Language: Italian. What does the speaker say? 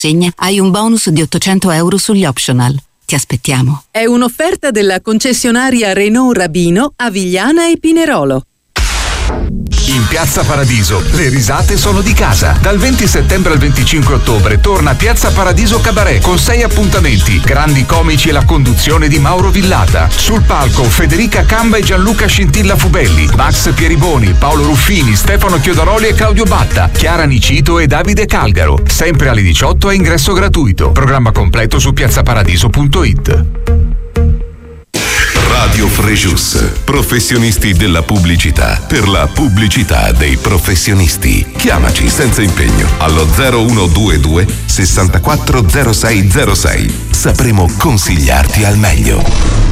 consegna hai un bonus di 800 euro sugli optional. Ti aspettiamo. È un'offerta della concessionaria Renault Rabino a Vigliana e Pinerolo. In Piazza Paradiso le risate sono di casa. Dal 20 settembre al 25 ottobre torna Piazza Paradiso Cabaret con 6 appuntamenti, grandi comici e la conduzione di Mauro Villata. Sul palco Federica Camba e Gianluca Scintilla Fubelli, Max Pieriboni, Paolo Ruffini, Stefano Chiodaroli e Claudio Batta, Chiara Nicito e Davide Calgaro. Sempre alle 18 a ingresso gratuito. Programma completo su piazzaparadiso.it. Radio Frejus, professionisti della pubblicità, per la pubblicità dei professionisti. Chiamaci senza impegno allo 0122 640606. Sapremo consigliarti al meglio.